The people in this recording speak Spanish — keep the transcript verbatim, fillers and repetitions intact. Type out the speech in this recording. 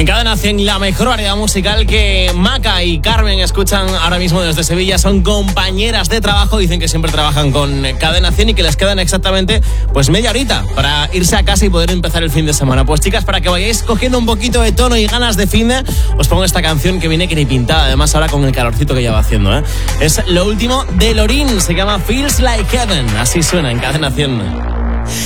En Cadena cien, la mejor variedad musical que Maca y Carmen escuchan ahora mismo desde Sevilla. Son compañeras de trabajo, dicen que siempre trabajan con Cadena cien y que les quedan exactamente pues media horita para irse a casa y poder empezar el fin de semana. Pues chicas, para que vayáis cogiendo un poquito de tono y ganas de fin de, os pongo esta canción que viene que ni pintada, además ahora con el calorcito que ya va haciendo, ¿eh? Es lo último de Lorin, se llama Feels Like Heaven, así suena en Cadena cien.